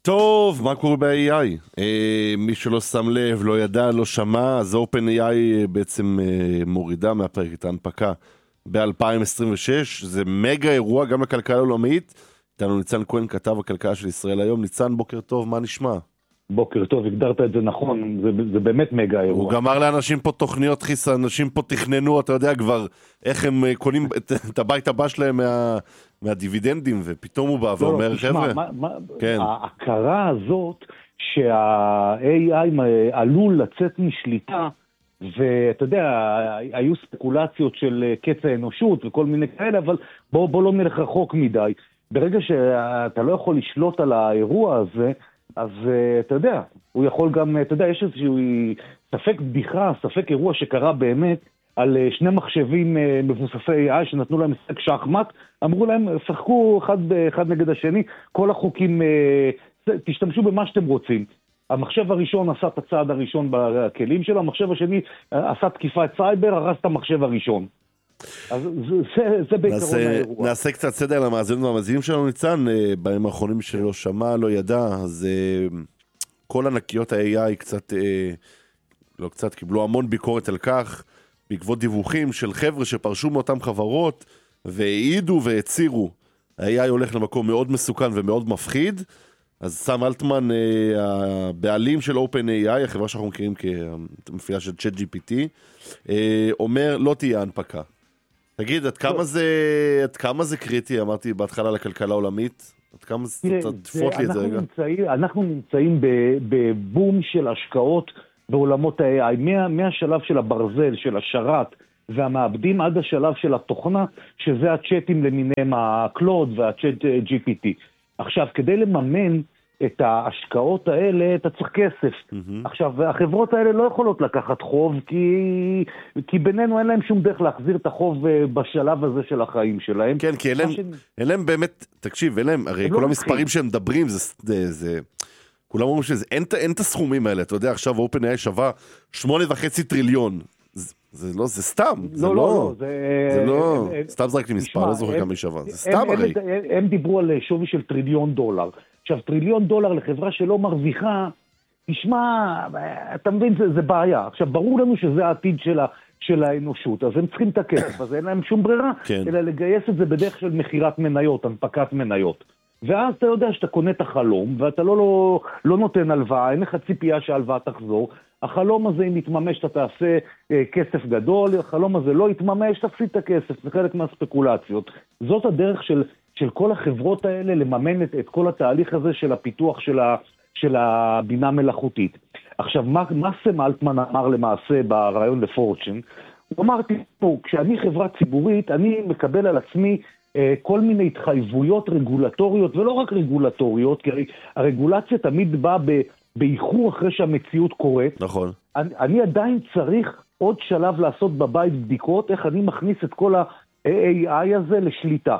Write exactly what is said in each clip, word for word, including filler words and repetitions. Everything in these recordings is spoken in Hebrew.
טוב, מה קורה ב-איי איי? אה, מי שלא שם לב, לא ידע, לא שמע, אז OpenAI בעצם אה, מורידה מהפרק את ההנפקה ב-אלפיים עשרים ושש. זה מגה אירוע גם לכלכלה העולמית. איתנו ניצן כהן, כתב הכלכלה של ישראל היום. ניצן, בוקר טוב, מה נשמע? בוקר טוב, הגדרת את זה נכון, זה, זה באמת מגה אירוע. הוא גמר לאנשים פה תוכניות חיסה, אנשים פה תכננו, אתה יודע כבר איך הם קונים את, את הבית הבא שלהם מה, מהדיבידנדים, ופתאום הוא בא לא, ואומר, לא, חבר'ה, מה, מה, כן. ההכרה הזאת שה-איי איי עלול לצאת משליטה, ואתה יודע, היו ספקולציות של קץ האנושות וכל מיני כאלה, אבל בוא, בוא לא נלך רחוק מדי. ברגע שאתה לא יכול לשלוט על האירוע הזה, אז uh, אתה יודע, הוא יכול גם, אתה יודע, יש איזשהו ספק בדיחה, ספק אירוע שקרה באמת על uh, שני מחשבים uh, מבוססי איי איי שנתנו להם משחק שחמט, אמרו להם, שחקו אחד, אחד נגד השני, כל החוקים, uh, תשתמשו במה שאתם רוצים. המחשב הראשון עשה את הצעד הראשון בכלים שלו, המחשב השני uh, עשה תקיפת סייבר, הרס את המחשב הראשון. אז זה, זה, זה בעיקרון האירוע. נעשה קצת סדר למאזינים והמאזינים שלנו, ניצן, בימים האחרונים שלא שמע, לא ידע, אז כל ענקיות ה-איי איי קצת, לא קצת, קיבלו המון ביקורת על כך, בעקבות דיווחים של חבר'ה שפרשו מאותם חברות, והעידו והצירו, ה-איי איי הולך למקום מאוד מסוכן ומאוד מפחיד, אז סם אלטמן, הבעלים של OpenAI, החברה שאנחנו מכירים כמפעילה של צ'אט ג'י פי טי, אומר, לא תהיה הנפקה. תגיד, עד כמה זה, עד כמה זה קריטי, אמרתי בהתחלה לכלכלה העולמית? עד כמה זה, תפוט לי את זה רגע. נמצאים, אנחנו נמצאים בבום של השקעות בעולמות ה-איי איי, מה, מהשלב של הברזל, של השרת והמעבדים, עד השלב של התוכנה, שזה הצ'אטים למיניהם הקלוד והצ'אט ג'י פי טי. עכשיו, כדי לממן את ההשקעות האלה, אתה צריך כסף. Mm-hmm. עכשיו, החברות האלה לא יכולות לקחת חוב, כי, כי בינינו אין להם שום דרך להחזיר את החוב בשלב הזה של החיים שלהם. כן, כי אין להם, ש... אין להם באמת, תקשיב, אין להם, הרי כל לא המספרים מתחיל. שהם מדברים, זה, זה, זה, כולם אומרים שזה, אין, אין את הסכומים האלה, אתה יודע, עכשיו OpenAI שווה שמונה וחצי טריליון. זה, זה לא, זה סתם, לא, זה לא, לא, לא, זה, זה לא, הם, סתם זרקתי מספר, תשמע, לא זוכר הם, כמה היא שווה, זה הם, סתם הם, הרי. הם, הם דיברו על שווי של טריליון דולר. עכשיו, טריליון דולר לחברה שלא מרוויחה, תשמע, אתה מבין, זה, זה בעיה. עכשיו, ברור לנו שזה העתיד של, ה, של האנושות, אז הם צריכים את הכסף, אז אין להם שום ברירה, כן. אלא לגייס את זה בדרך של מחירת מניות, הנפקת מניות. ואז אתה יודע שאתה קונה את החלום, ואתה לא, לא, לא נותן הלוואה, אין לך ציפייה שההלוואה תחזור, החלום הזה אם יתממש אתה תעשה אה, כסף גדול, החלום הזה לא יתממש, תפסיד את הכסף, זה חלק מהספקולציות. זאת הדרך של, של כל החברות האלה לממן את, את כל התהליך הזה של הפיתוח של, ה, של הבינה מלאכותית. עכשיו, מה, מה סם אלטמן אמר למעשה ברעיון לפורצ'ן? הוא אמר, תראו, כשאני חברה ציבורית, אני מקבל על עצמי כל מיני התחייבויות רגולטוריות, ולא רק רגולטוריות, כי הרגולציה תמיד באה באיחור אחרי שהמציאות קורית. נכון. אני, אני עדיין צריך עוד שלב לעשות בבית בדיקות, איך אני מכניס את כל ה-איי איי הזה לשליטה.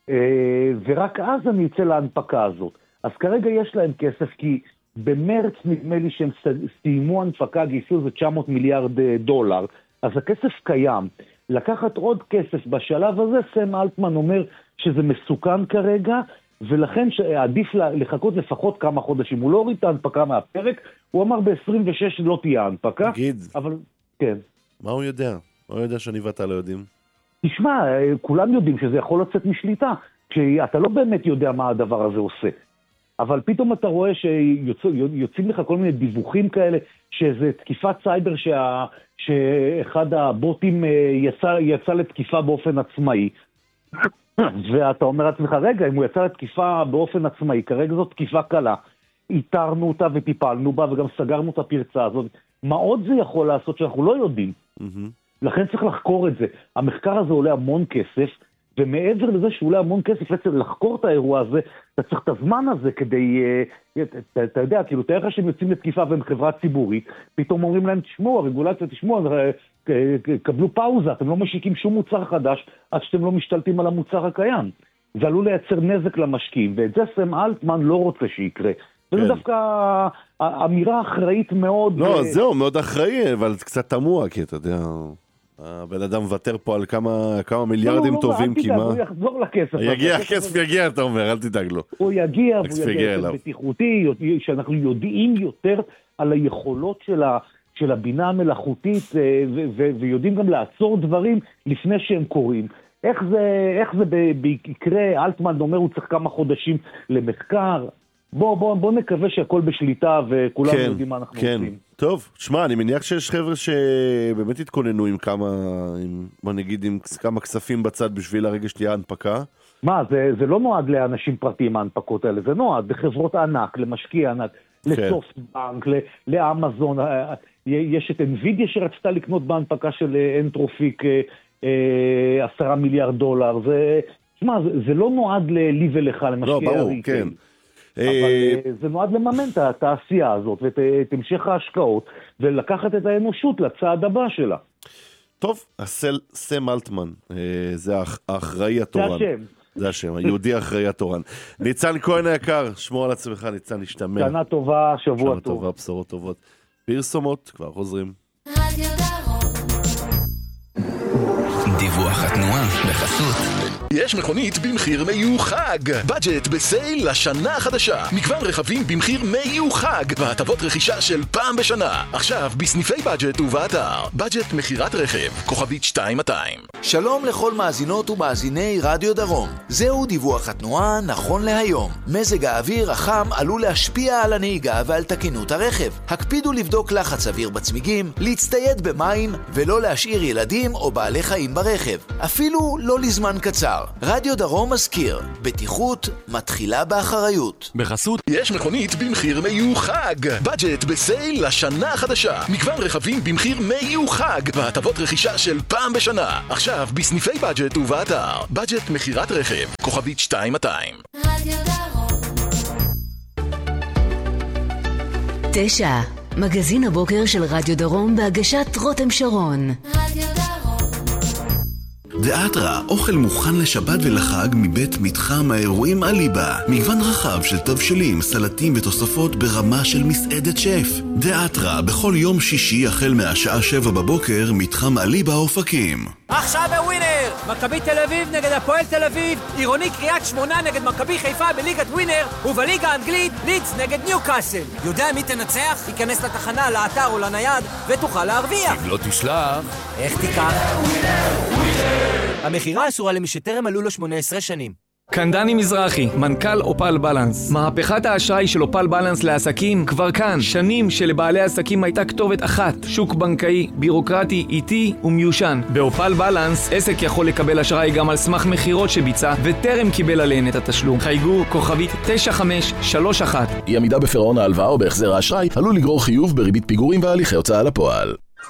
ורק אז אני אצא להנפקה הזאת. אז כרגע יש להם כסף, כי במרץ נדמה לי שהם סיימו הנפקה, גייסו זה תשע מאות מיליארד דולר, אז הכסף קיים. לקחת עוד כסף בשלב הזה, סם אלטמן אומר שזה מסוכן כרגע, ולכן עדיף לחכות לפחות כמה חודשים. הוא לא הוריד את ההנפקה מהפרק, הוא אמר ב-עשרים ושש לא תהיה ההנפקה. תגיד, אבל, כן. מה הוא יודע? מה הוא יודע שאני ואתה לא יודעים? תשמע, כולם יודעים שזה יכול לצאת משליטה, כשאתה לא באמת יודע מה הדבר הזה עושה. אבל פתאום אתה רואה שיוצאים לך כל מיני דיווחים כאלה, שזה תקיפת סייבר שה, שאחד הבוטים יצא, יצא לתקיפה באופן עצמאי. ואתה אומר לעצמך, רגע, אם הוא יצא לתקיפה באופן עצמאי, כרגע זאת תקיפה קלה, איתרנו אותה וטיפלנו בה וגם סגרנו את הפרצה הזאת. מה עוד זה יכול לעשות שאנחנו לא יודעים? Mm-hmm. לכן צריך לחקור את זה. המחקר הזה עולה המון כסף, ומעבר לזה שהוא עולה המון כסף, בעצם לחקור את האירוע הזה, אתה צריך את הזמן הזה כדי, אתה, אתה יודע, כאילו, תאר לך שהם יוצאים לתקיפה והם חברה ציבורית, פתאום אומרים להם, תשמעו, הרגולציה, תשמעו, קבלו פאוזה, אתם לא משיקים שום מוצר חדש, עד שאתם לא משתלטים על המוצר הקיים. זה עלול לייצר נזק למשקיעים, ואת זה סם אלטמן לא רוצה שיקרה. וזה כן. דווקא אמירה אחראית מאוד. לא, ו... זהו, מאוד אחראי, אבל זה קצת תמוה, כי אתה יודע... הבן אדם מוותר פה על כמה, כמה מיליארדים לא, טובים, לא, כי מה? הוא יחזור לכסף. יגיע, הכסף יגיע, אתה אומר, אל תדאג לו. הוא יגיע, והוא יגיע בטיחותי, שאנחנו יודעים יותר על היכולות של, ה, של הבינה המלאכותית, ו, ו, ויודעים גם לעצור דברים לפני שהם קורים. איך זה, איך זה ביקרה, אלטמן אומר, הוא צריך כמה חודשים למחקר. בוא, בוא, בוא נקווה שהכל בשליטה, וכולם כן, יודעים מה אנחנו כן. עושים. טוב, שמע, אני מניח שיש חבר'ה שבאמת התכוננו עם כמה, עם, בוא נגיד, עם כמה כספים בצד בשביל הרגע שתהיה ההנפקה. מה, זה, זה לא נועד לאנשים פרטיים ההנפקות האלה, זה נועד לחברות ענק, למשקיע ענק, כן. לסופטבנק, לאמזון, יש את אנווידיה שרצתה לקנות בהנפקה של אנטרופיק עשרה מיליארד דולר, זה, שמה, זה, זה לא נועד לי ולך, למשקיע. לא, ברור, כן. אבל זה נועד לממן את התעשייה הזאת ואת המשך ההשקעות ולקחת את האנושות לצעד הבא שלה. טוב, סם אלטמן, זה האחראי התורן. זה השם. זה השם, היהודי האחראי התורן. ניצן כהן היקר, שמור על עצמך, ניצן, נשתמר. שנה טובה, שבוע טוב. שנה טובה, בשורות טובות. פרסומות, כבר חוזרים. דיווח התנועה בחסות. יש מכונית במחיר מיוחד. בדג'ט בסייל לשנה החדשה. מגוון רכבים במחיר מיוחד. והטבות רכישה של פעם בשנה. עכשיו בסניפי בדג'ט ובאתר. בדג'ט מחירת רכב. כוכבית שתיים מאתיים. שלום לכל מאזינות ומאזיני רדיו דרום. זהו דיווח התנועה נכון להיום. מזג האוויר החם עלול להשפיע על הנהיגה ועל תקינות הרכב. הקפידו לבדוק לחץ אוויר בצמיגים, להצטייד במים ולא להשאיר ילדים או בעלי חיים ברכב. אפילו לא לזמן קצר. רדיו דרום מזכיר, בטיחות מתחילה באחריות. בחסות יש מכונית במחיר מיוחד. בדג'ט בסייל לשנה החדשה. מגוון רכבים במחיר מיוחד. והטבות רכישה של פעם בשנה. עכשיו בסניפי בדג'ט ובאתר. בדג'ט מחירת רכב. כוכבית שתיים מאתיים. רדיו דרום. תשע. מגזין הבוקר של רדיו דרום בהגשת רותם שרון. רדיו דרום. דאטרה, אוכל מוכן לשבת ולחג מבית מתחם האירועים אליבה. מגוון רחב של תבשילים, סלטים ותוספות ברמה של מסעדת שף. דאטרה, בכל יום שישי החל מהשעה שבע בבוקר, מתחם אליבה אופקים. עכשיו בווינר! מכבי תל אביב נגד הפועל תל אביב, עירוני קריית שמונה נגד מכבי חיפה בליגת ווינר, ובליגה האנגלית לידס נגד ניוקאסל. יודע מי תנצח? ייכנס לתחנה, לאתר או לנייד ותוכל להרוויח. אם לא תשלח, איך תיקח? המחירה אסורה למי שטרם מלאו לו שמונה עשרה שנים. כאן דני מזרחי, מנכ"ל אופל בלנס. מהפכת האשראי של אופל בלנס לעסקים כבר כאן. שנים שלבעלי עסקים הייתה כתובת אחת, שוק בנקאי, בירוקרטי, איטי ומיושן. באופל בלנס עסק יכול לקבל אשראי גם על סמך מחירות שביצע וטרם קיבל עליהן את התשלום. חייגו כוכבית תשע חמש שלוש אחת. אי עמידה בפירעון ההלוואה או בהחזר האשראי עלול לגרור חיוב בריבית פיגורים והליכי הוצאה לפועל.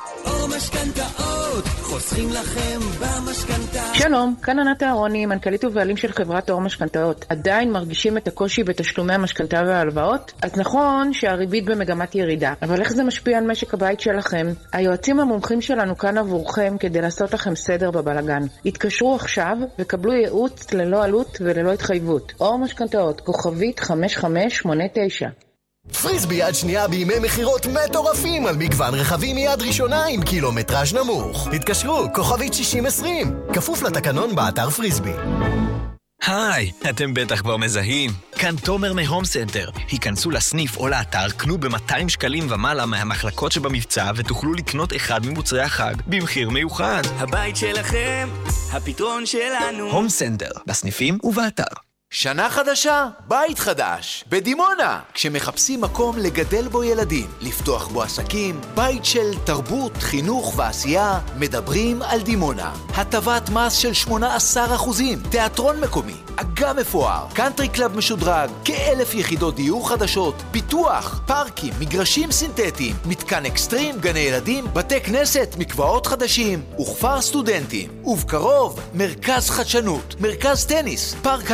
חוסכים לכם במשכנתא. שלום, כאן ענת אהרוני, מנכ"לית ובעלים של חברת אור משכנתאות. עדיין מרגישים את הקושי בתשלומי המשכנתא וההלוואות? אז נכון שהריבית במגמת ירידה, אבל איך זה משפיע על משק הבית שלכם? היועצים המומחים שלנו כאן עבורכם כדי לעשות לכם סדר בבלגן. התקשרו עכשיו וקבלו ייעוץ ללא עלות וללא התחייבות. אור משכנתאות, כוכבית חמש חמש שמונה תשע. פריסבי יד שנייה בימי מחירות מטורפים על מגוון רכבים מיד ראשונה עם קילומטראז' נמוך. התקשרו, כוכבית שישים עשרים, כפוף לתקנון באתר פריסבי. היי, אתם בטח כבר מזהים. כאן תומר מהום סנטר. היכנסו לסניף או לאתר, קנו ב-מאתיים שקלים ומעלה מהמחלקות שבמבצע ותוכלו לקנות אחד ממוצרי החג במחיר מיוחד. הבית שלכם, הפתרון שלנו. הום סנטר, בסניפים ובאתר. שנה חדשה, בית חדש, בדימונה. כשמחפשים מקום לגדל בו ילדים, לפתוח בו עסקים, בית של תרבות, חינוך ועשייה, מדברים על דימונה. הטבת מס של שמונה עשר אחוזים, תיאטרון מקומי, אגם מפואר, קאנטרי קלאב משודרג, כאלף יחידות דיור חדשות, פיתוח, פארקים, מגרשים סינתטיים, מתקן אקסטרים, גני ילדים, בתי כנסת, מקוואות חדשים, וכפר סטודנטים. ובקרוב, מרכז חדשנות, מרכז טניס, פארק הנינג'ה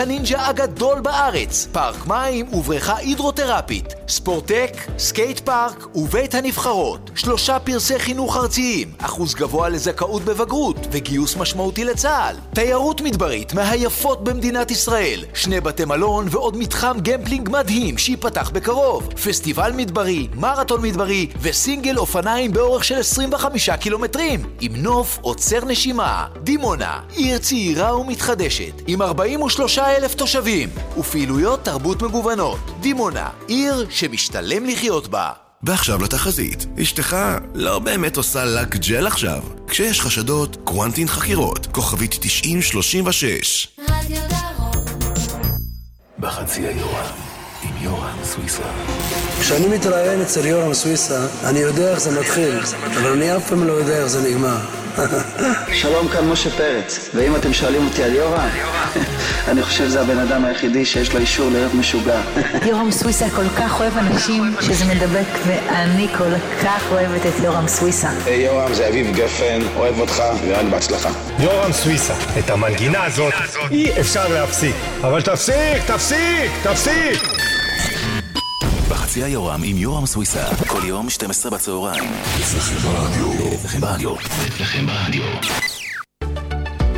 המדע הגדול בארץ, פארק מים ובריכה הידרותרפית, ספורטק, סקייט פארק ובית הנבחרות, שלושה פרסי חינוך ארציים, אחוז גבוה לזכאות בבגרות וגיוס משמעותי לצה"ל, תיירות מדברית מהיפות במדינת ישראל, שני בתי מלון ועוד מתחם גמפלינג מדהים שיפתח בקרוב, פסטיבל מדברי, מרתון מדברי וסינגל אופניים באורך של עשרים וחמישה קילומטרים, עם נוף עוצר נשימה. דימונה, עיר צעירה ומתחדשת, עם ארבעים ושלושה אלף תושבים, ופעילויות תרבות מגוונות. דימונה, עיר שמשתלם לחיות בה. ועכשיו לתחזית. אשתך לא באמת עושה לק ג'ל עכשיו. כשיש חשדות, קוונטין חקירות, כוכבית תשעים שלושים ושש. רדיו דרום. בחצי היורם, עם יורם סוויסה. כשאני מתראיין אצל יורם סוויסה, אני יודע איך זה מתחיל, אבל אני אף פעם לא יודע איך זה נגמר. שלום, כאן משה פרץ, ואם אתם שואלים אותי על יורם, אני חושב שזה הבן אדם היחידי שיש לו אישור להיות משוגע. יורם סוויסה כל כך אוהב אנשים שזה מדבק, ואני כל כך אוהבת את יורם סוויסה. היי יורם, זה אביב גפן, אוהב אותך ורק בהצלחה. יורם סוויסה, את המנגינה הזאת אי אפשר להפסיק, אבל תפסיק, תפסיק, תפסיק! בחצי היורם עם יורם סוויסה, כל יום שתים עשרה בצהריים. אצלכם ברדיו. אצלכם ברדיו. אצלכם ברדיו.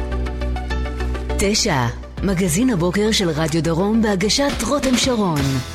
תשע, מגזין הבוקר של רדיו דרום בהגשת רותם שרון.